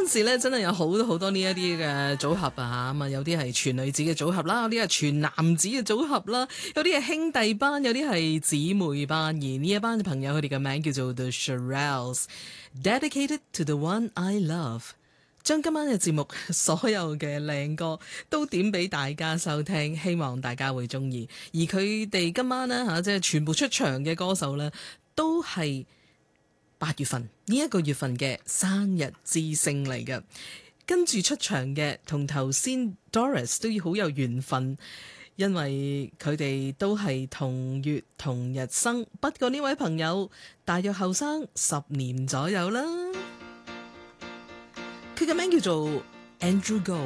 陣時咧真係有好多呢一啲嘅組合啊，咁啊有啲係全女子嘅組合啦，有啲係全男子嘅組合啦，有啲係兄弟班，有啲係姊妹班，而呢一班嘅朋友佢哋嘅名叫做 The Shirelles，Dedicated to the one I love。將今晚嘅節目所有嘅靚歌都點俾大家收聽，希望大家會中意。而佢哋今晚呢，即係全部出場嘅歌手呢，都係8月份呢一個月份嘅生日之星嚟嘅。跟住出場嘅同頭先 Doris 都要好有緣分，因為佢哋都係同月同日生。不過呢位朋友大約後生10年左右啦。佢嘅名叫做 Andrew Gold。